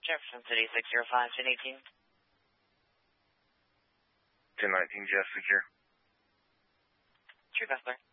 Jefferson City, 605, 1018. 1019, Jeff, secure. True, Bessler.